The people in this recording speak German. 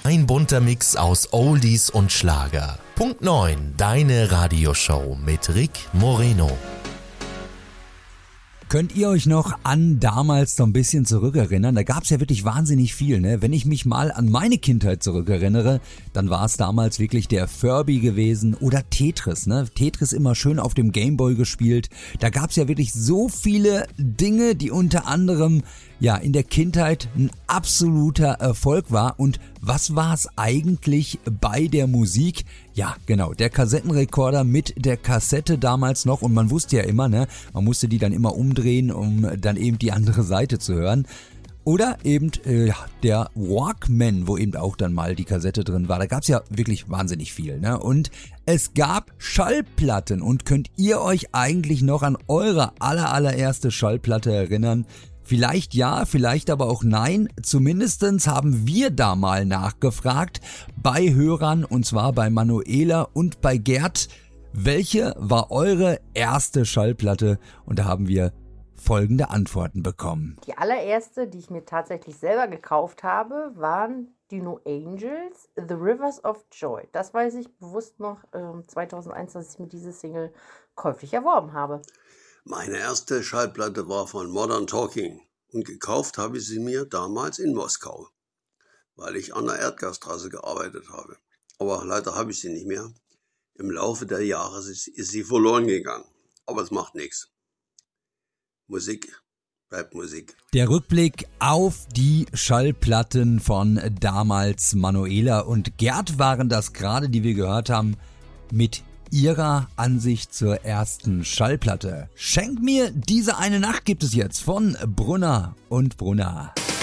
Ein bunter Mix aus Oldies und Schlager. Punkt 9, deine Radioshow mit Rick Moreno. Könnt ihr euch noch an damals so ein bisschen zurückerinnern? Da gab's ja wirklich wahnsinnig viel, ne? Wenn ich mich mal an meine Kindheit zurückerinnere, dann war es damals wirklich der Furby gewesen oder Tetris, ne? Tetris immer schön auf dem Gameboy gespielt. Da gab's ja wirklich so viele Dinge, die unter anderem ja in der Kindheit ein absoluter Erfolg war. Und was war es eigentlich bei der Musik? Ja, genau, der Kassettenrekorder mit der Kassette damals noch, und man wusste ja immer, ne, man musste die dann immer umdrehen, um dann eben die andere Seite zu hören. Oder eben der Walkman, wo eben auch dann mal die Kassette drin war. Da gab's ja wirklich wahnsinnig viel, ne? Und es gab Schallplatten. Und könnt ihr euch eigentlich noch an eure allererste Schallplatte erinnern? Vielleicht ja, vielleicht aber auch nein. Zumindestens haben wir da mal nachgefragt bei Hörern, und zwar bei Manuela und bei Gerd. Welche war eure erste Schallplatte? Und da haben wir folgende Antworten bekommen. Die allererste, die ich mir tatsächlich selber gekauft habe, waren die No Angels, The Rivers of Joy. Das weiß ich bewusst noch 2001, dass ich mir diese Single käuflich erworben habe. Meine erste Schallplatte war von Modern Talking und gekauft habe ich sie mir damals in Moskau, weil ich an der Erdgasstraße gearbeitet habe. Aber leider habe ich sie nicht mehr. Im Laufe der Jahre ist sie verloren gegangen. Aber es macht nichts. Musik bleibt Musik. Der Rückblick auf die Schallplatten von damals. Manuela und Gerd waren das gerade, die wir gehört haben, mit ihrer Ansicht zur ersten Schallplatte. Schenk mir diese eine Nacht gibt es jetzt von Brunner und Brunner.